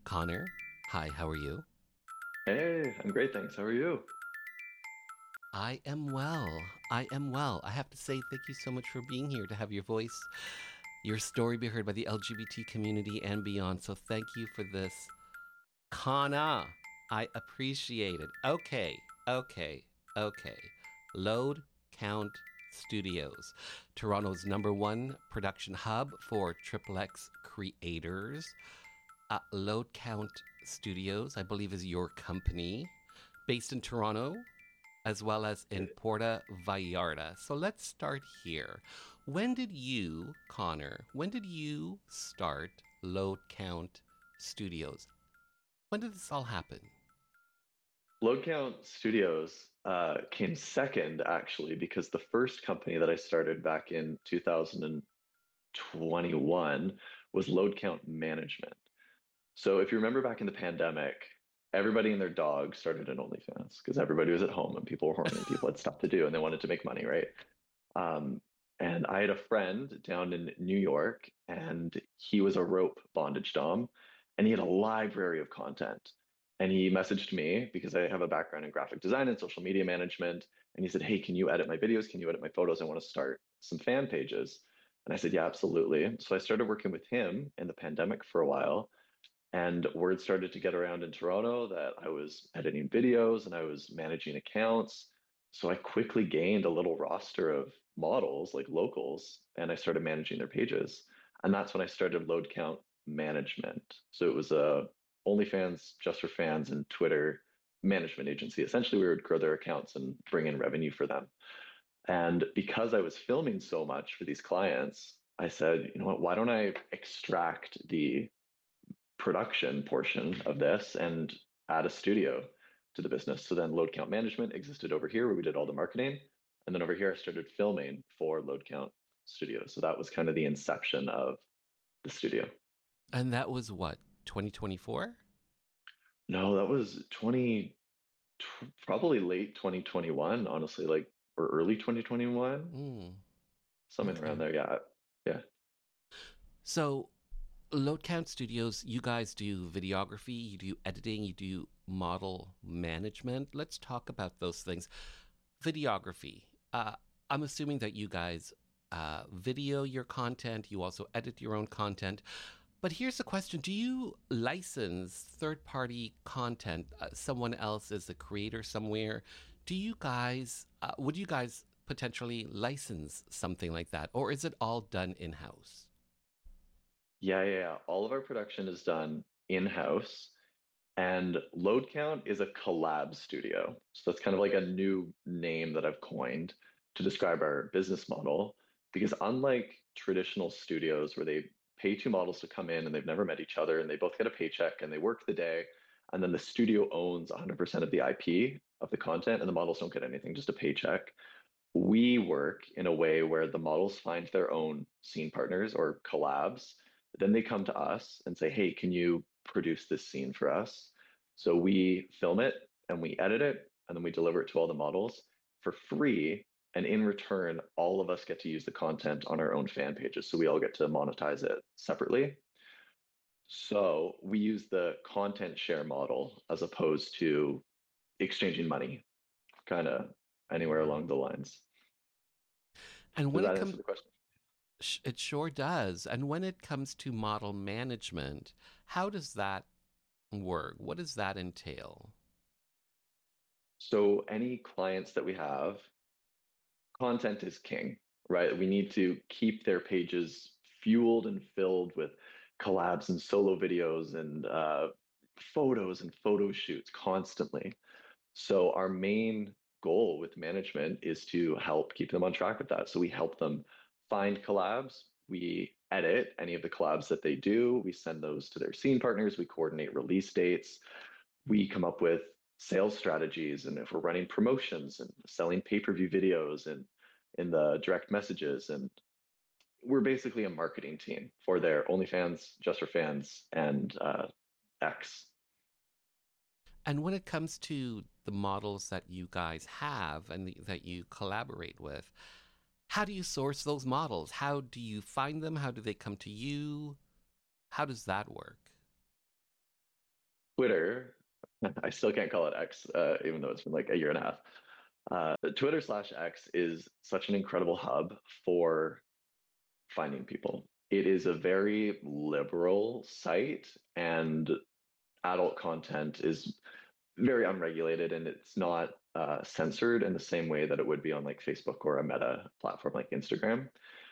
Connor, hi, how are you? Hey, I'm great, thanks. How are you? I am well. I am well. I have to say thank you so much for being here to have your voice, your story be heard by the LGBT community and beyond. So thank you for this. Kana, I appreciate it. Okay. Load Count Studios, Toronto's #1 production hub for Triple X creators. Load Count Studios, I believe, is your company, based in Toronto as well as in It- Puerto Vallarta. So let's start here. When did you start Load Count Studios? When did this all happen? Load Count Studios came second, actually, because the first company that I started back in 2021 was Load Count Management. So if you remember back in the pandemic, everybody and their dog started an OnlyFans because everybody was at home and people were horny, people had stuff to do and they wanted to make money, right? Um, and I had a friend down in New York, and he was a rope bondage dom, and he had a library of content. And he messaged me because I have a background in graphic design and social media management. And he said, "Hey, can you edit my videos? Can you edit my photos? I want to start some fan pages." And I said, "Yeah, absolutely." So I started working with him in the pandemic for a while. And word started to get around in Toronto that I was editing videos and I was managing accounts. So I quickly gained a little roster of models, like locals, and I started managing their pages. And that's when I started Load Count Management. So it was a OnlyFans, Just for Fans, and Twitter management agency. Essentially, we would grow their accounts and bring in revenue for them. And because I was filming so much for these clients, I said, you know what, why don't I extract the production portion of this and add a studio to the business. So then Load Count Management existed over here where we did all the marketing. And then over here, I started filming for Load Count Studio. So that was kind of the inception of the studio. And that was what, 2024? No, that was probably late 2021, honestly, like or early 2021, Mm, something around okay. there. Yeah. Yeah. So, Load Count Studios, you guys do videography, you do editing, you do model management. Let's talk about those things. Videography. I'm assuming that you guys video your content, you also edit your own content. But here's the question: do you license third party content? Someone else is a creator somewhere. Would you guys potentially license something like that? Or is it all done in house? Yeah. All of our production is done in-house. And Load Count is a collab studio. So that's kind of like a new name that I've coined to describe our business model. Because unlike traditional studios where they pay two models to come in and they've never met each other and they both get a paycheck and they work the day, and then the studio owns 100% of the IP of the content and the models don't get anything, just a paycheck. We work in a way where the models find their own scene partners or collabs. Then they come to us and say, "Hey, can you produce this scene for us?" So we film it and we edit it and then we deliver it to all the models for free. And in return, all of us get to use the content on our own fan pages. So we all get to monetize it separately. So we use the content share model as opposed to exchanging money, kind of anywhere along the lines. And Does when it that comes, answer the question? it sure does. And when it comes to model management, how does that work? What does that entail? So any clients that we have, content is king, right? We need to keep their pages fueled and filled with collabs and solo videos and photos and photo shoots constantly. So our main goal with management is to help keep them on track with that. So we help them find collabs. We edit any of the collabs that they do. We send those to their scene partners. We coordinate release dates. We come up with sales strategies, and if we're running promotions and selling pay-per-view videos and in the direct messages, and we're basically a marketing team for their OnlyFans, Just for Fans, and X. And when it comes to the models that you guys have and that you collaborate with, how do you source those models? How do you find them? How do they come to you? How does that work? Twitter, I still can't call it X, even though it's been like a year and a half. Twitter/X is such an incredible hub for finding people. It is a very liberal site, and adult content is very unregulated and it's not censored in the same way that it would be on like Facebook or a meta platform like Instagram.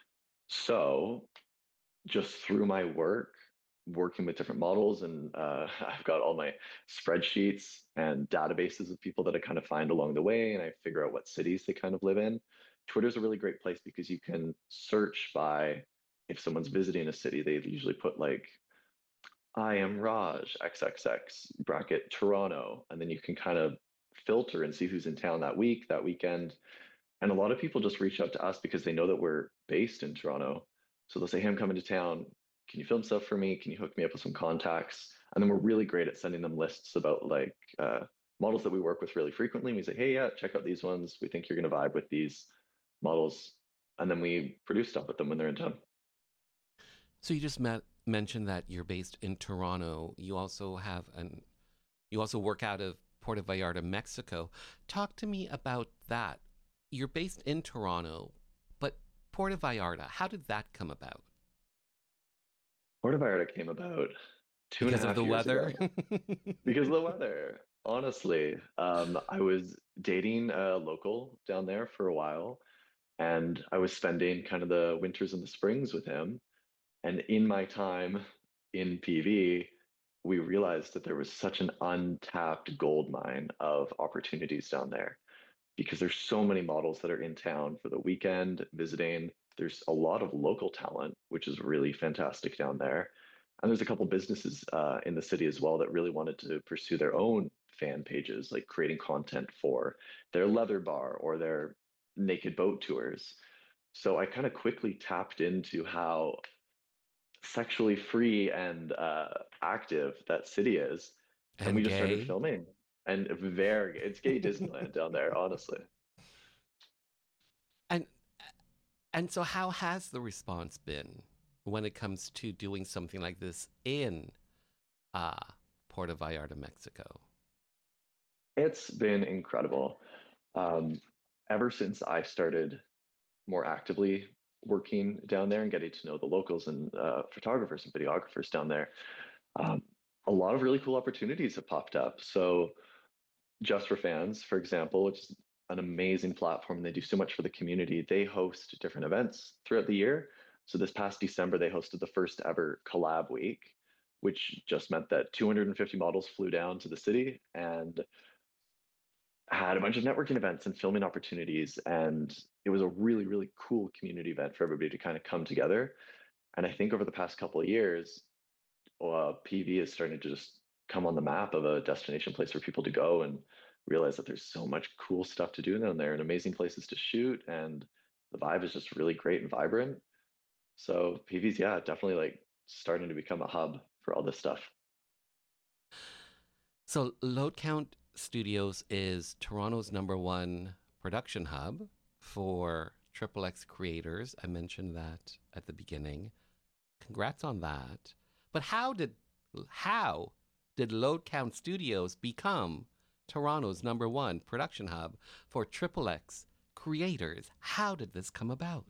So just through my work, working with different models, and I've got all my spreadsheets and databases of people that I kind of find along the way, and I figure out what cities they kind of live in. Twitter's a really great place because you can search by if someone's visiting a city, they usually put like I am Raj XXX bracket Toronto, and then you can kind of filter and see who's in town that week, that weekend. And a lot of people just reach out to us because they know that we're based in Toronto. So they'll say, "Hey, I'm coming to town. Can you film stuff for me? Can you hook me up with some contacts?" And then we're really great at sending them lists about like models that we work with really frequently. And we say, "Hey, yeah, check out these ones. We think you're going to vibe with these models." And then we produce stuff with them when they're in town. So you just mentioned that you're based in Toronto. You also work out of Puerto Vallarta, Mexico. Talk to me about that. You're based in Toronto, but Puerto Vallarta, how did that come about? Puerto Vallarta came about two and a Because of half the years weather? ago because of the weather. Honestly, I was dating a local down there for a while, and I was spending kind of the winters and the springs with him. And in my time in PV, we realized that there was such an untapped gold mine of opportunities down there because there's so many models that are in town for the weekend visiting. There's a lot of local talent, which is really fantastic down there. And there's a couple businesses in the city as well that really wanted to pursue their own fan pages, like creating content for their leather bar or their naked boat tours. So I kind of quickly tapped into how sexually free and active that city is. And we And just started gay? filming. And it's gay Disneyland down there, honestly. And and so how has the response been when it comes to doing something like this in uh Puerto Vallarta, Mexico? It's been incredible. Um, Ever since I started more actively working down there and getting to know the locals and photographers and videographers down there, um, a lot of really cool opportunities have popped up. So Just for Fans, for example, which is an amazing platform. They do so much for the community. They host different events throughout the year. So this past December, they hosted the first ever collab week, which just meant that 250 models flew down to the city and had a bunch of networking events and filming opportunities. And it was a really, really cool community event for everybody to kind of come together. And I think over the past couple of years, PV is starting to just come on the map of a destination place for people to go and realize that there's so much cool stuff to do down there and amazing places to shoot. And the vibe is just really great and vibrant. So PV's, yeah, definitely like starting to become a hub for all this stuff. So Load Count Studios is Toronto's number one production hub for Triple X creators. I mentioned that at the beginning. Congrats on that. But how did Load Count Studios become Toronto's number one production hub for Triple X creators? How did this come about?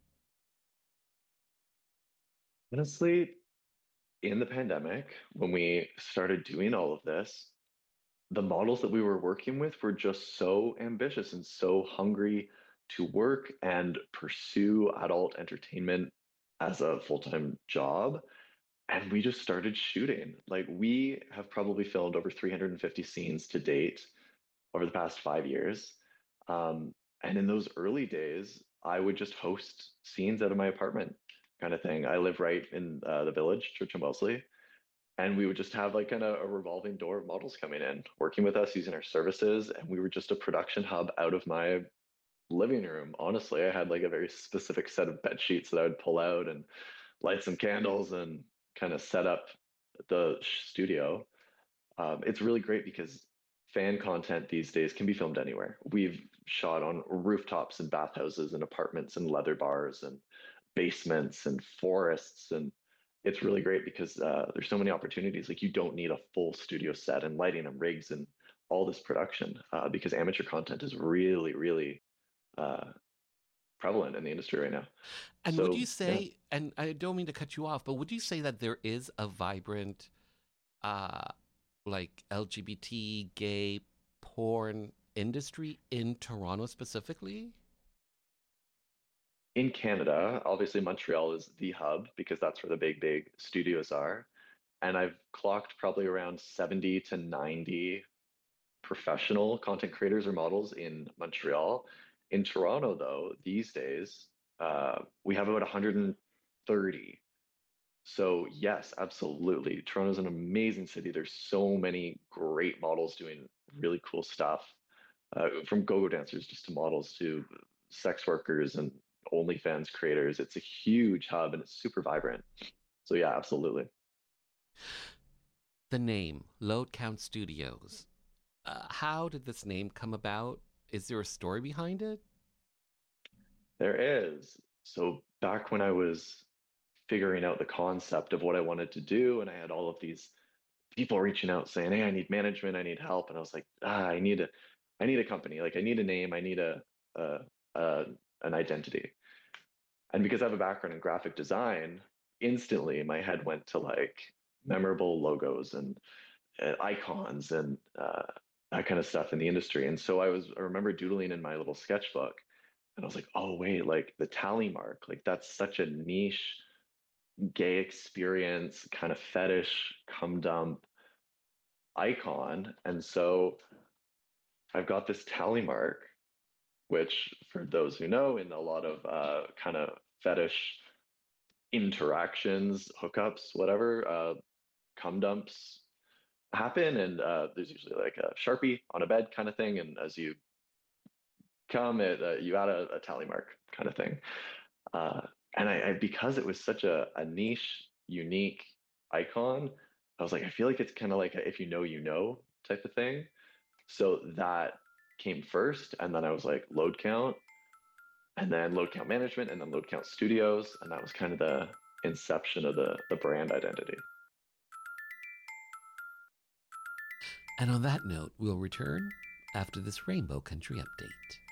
Honestly, in the pandemic, when we started doing all of this, the models that we were working with were just so ambitious and so hungry to work and pursue adult entertainment as a full-time job. And we just started shooting. Like we have probably filmed over 350 scenes to date over the past 5 years. And in those early days, I would just host scenes out of my apartment kind of thing. I live right in the village, Church and Wellesley, and we would just have like kind of a revolving door of models coming in, working with us, using our services. And we were just a production hub out of my living room. Honestly, I had like a very specific set of bed sheets that I would pull out and light some candles and kind of set up the studio. It's really great because fan content these days can be filmed anywhere. We've shot on rooftops and bathhouses and apartments and leather bars and basements and forests, and it's really great because there's so many opportunities. Like you don't need a full studio set and lighting and rigs and all this production because amateur content is really, really uh, prevalent in the industry right now. And would So you yeah, say, and I don't mean to cut you off, but would you say that there is a vibrant, uh, like LGBT, gay porn industry in Toronto specifically? in Canada, obviously Montreal is the hub because that's where the big, big studios are. And I've clocked probably around 70 to 90 professional content creators or models in Montreal. In Toronto, though, these days, we have about 130. So, yes, absolutely. Toronto's an amazing city. There's so many great models doing really cool stuff, from go-go dancers just to models to sex workers and OnlyFans creators. It's a huge hub and it's super vibrant. So, yeah, absolutely. The name, Load Count Studios. How did this name come about? Is there a story behind it? There is. So, back when I was figuring out the concept of what I wanted to do, and I had all of these people reaching out saying, "Hey, I need management, I need help," and I was like, I need a company, like I need a name, I need a, a an identity. And because I have a background in graphic design, instantly my head went to like memorable logos and icons and that kind of stuff in the industry. And so I remember doodling in my little sketchbook, and I was like, oh wait, like the tally mark, like that's such a niche gay experience kind of fetish cum dump icon. And so I've got this tally mark, which for those who know, in a lot of kind of fetish interactions, hookups, whatever, cum dumps happen. And there's usually like a Sharpie on a bed kind of thing. And as you come, you add a tally mark kind of thing. Uh, and because it was such a niche, unique icon, I was like, I feel like it's kind of like a if you know, you know type of thing. So that came first. And then I was like, load count, and then load count management, and then load count studios. And that was kind of the inception of the brand identity. And on that note, we'll return after this Rainbow Country update.